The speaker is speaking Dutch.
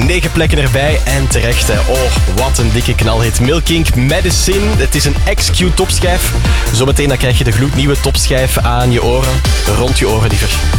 9 plekken erbij en terecht. Hè. Oh, wat een dikke knalhit. Milk Inc. Medicine. Het is een XQ topschijf. Zometeen dan krijg je de gloednieuwe topschijf aan je oren. Rond je oren liever.